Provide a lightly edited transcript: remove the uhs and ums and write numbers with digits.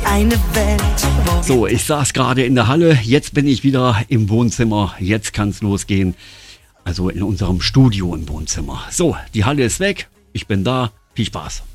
eine Welt, wo So, ich saß gerade in der Halle, jetzt bin ich wieder im Wohnzimmer, jetzt kann's losgehen. Also in unserem Studio im Wohnzimmer. So, die Halle ist weg, ich bin da, viel Spaß.